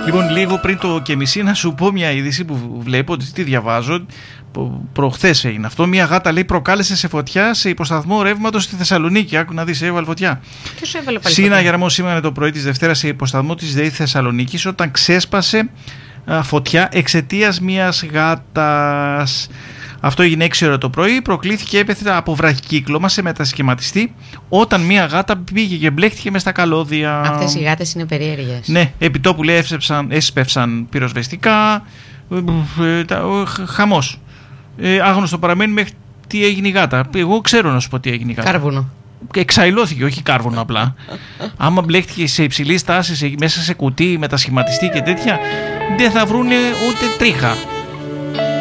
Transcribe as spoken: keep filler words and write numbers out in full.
Λοιπόν, λίγο πριν το και μισή να σου πω μια είδηση που βλέπω, τι διαβάζω. Προχθές έγινε αυτό. Μια γάτα, λέει, προκάλεσε σε φωτιά σε υποσταθμό ρεύματος στη Θεσσαλονίκη. Άκου να δεις, έβαλε φωτιά. Ποιος έβαλε πάλι Σύνα φωτιά? Γερμό σήμερα το πρωί της Δευτέρας σε υποσταθμό της ΔΕΗ Θεσσαλονίκης όταν ξέσπασε α, φωτιά εξαιτίας μιας γάτας. Αυτό έγινε έξι ώρα το πρωί. Προκλήθηκε έπεθρα από βραχικύκλωμα σε μετασχηματιστή όταν μια γάτα πήγε και μπλέχτηκε μες στα καλώδια. Αυτές οι γάτες είναι περίεργες. Ναι, επί τόπου, λέει, έσπευσαν πυροσβεστικά. Χαμός. Ε, άγνωστο παραμένει μέχρι τι έγινε η γάτα. Εγώ ξέρω να σου πω τι έγινε η γάτα. Κάρβουνο. Εξαϊλώθηκε, όχι κάρβουνο απλά. Άμα μπλέχτηκε σε υψηλή στάση, μέσα σε κουτί, μετασχηματιστή και τέτοια, δεν θα βρούνε ούτε τρίχα.